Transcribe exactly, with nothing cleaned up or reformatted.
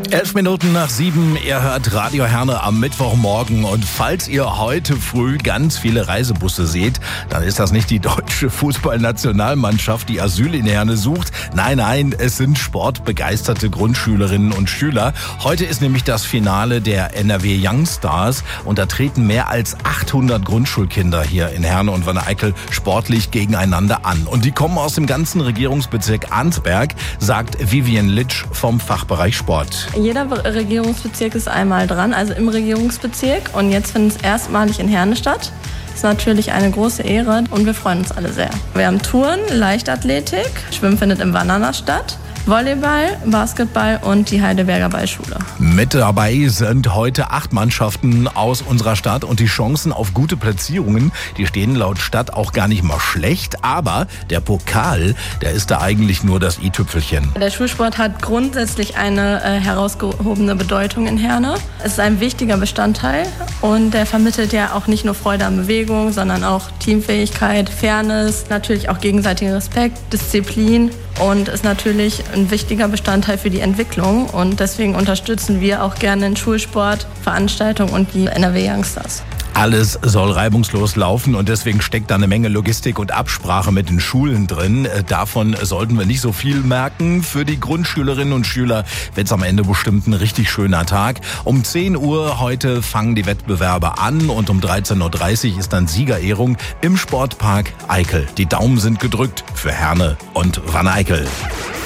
Elf Minuten nach sieben, ihr hört Radio Herne am Mittwochmorgen. Und falls ihr heute früh ganz viele Reisebusse seht, dann ist das nicht die deutsche Fußballnationalmannschaft, die Asyl in Herne sucht. Nein, nein, es sind sportbegeisterte Grundschülerinnen und Schüler. Heute ist nämlich das Finale der N R W Youngstars und da treten mehr als achthundert Grundschulkinder hier in Herne und Wanne-Eickel sportlich gegeneinander an. Und die kommen aus dem ganzen Regierungsbezirk Arnsberg, sagt Vivian Litsch vom Fachbereich Sport. Jeder Regierungsbezirk ist einmal dran, also im Regierungsbezirk. Und jetzt findet es erstmalig in Herne statt. Das ist natürlich eine große Ehre und wir freuen uns alle sehr. Wir haben Touren, Leichtathletik, Schwimmen findet im Wannerner statt, Volleyball, Basketball und die Heidelberger Ballschule. Mit dabei sind heute acht Mannschaften aus unserer Stadt und die Chancen auf gute Platzierungen, die stehen laut Stadt auch gar nicht mal schlecht, aber der Pokal, der ist da eigentlich nur das i-Tüpfelchen. Der Schulsport hat grundsätzlich eine äh, herausgehobene Bedeutung in Herne. Es ist ein wichtiger Bestandteil und der vermittelt ja auch nicht nur Freude an Bewegung, sondern auch Teamfähigkeit, Fairness, natürlich auch gegenseitigen Respekt, Disziplin und ist natürlich ein wichtiger Bestandteil für die Entwicklung und deswegen unterstützen wir auch gerne den Schulsport, Veranstaltungen und die N R W Youngstars. Alles soll reibungslos laufen und deswegen steckt da eine Menge Logistik und Absprache mit den Schulen drin. Davon sollten wir nicht so viel merken. Für die Grundschülerinnen und Schüler wird es am Ende bestimmt ein richtig schöner Tag. Um zehn Uhr heute fangen die Wettbewerbe an und um dreizehn Uhr dreißig ist dann Siegerehrung im Sportpark Eickel. Die Daumen sind gedrückt für Herne und Wanne-Eickel.